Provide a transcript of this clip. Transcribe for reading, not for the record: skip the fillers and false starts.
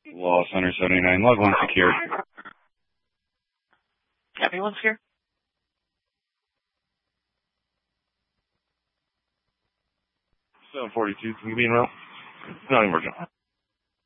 Lost Hunter 79, log 1 secure. Everyone's here? 742, can you be in route? Not emergent.